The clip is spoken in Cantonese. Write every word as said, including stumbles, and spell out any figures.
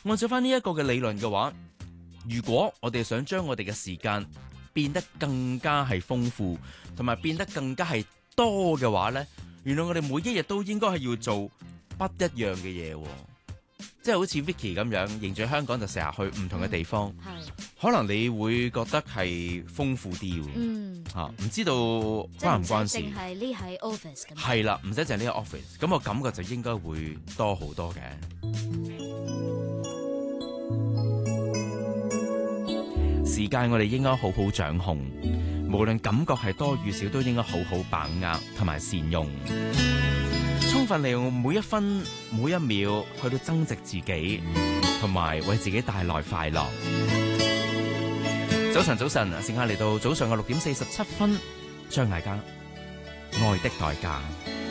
按照翻呢一個嘅理論嘅話，如果我哋想將我哋嘅時間變得更加係豐富，同埋變得更加係多嘅話呢，原來我哋每一日都應該係要做不一樣嘅嘢，即係好似 Vicky 咁樣，迎住香港就成日去唔同嘅地方， 嗯、 可能你會覺得係豐富啲喎。嗯，嚇、啊，唔知道關唔關事？ 淨係呢喺 office 咁。 係啦，唔使淨係呢個 office，咁我感覺就應該會多好多嘅。時間我哋應該好好掌控，無論感覺係多與少，都應該好好把握同埋善用。充分利用每一分每一秒去到增值自己，同埋為自己帶來快樂。早晨，早晨，時間嚟到早上嘅六點四十七分，張艾嘉《愛的代價》。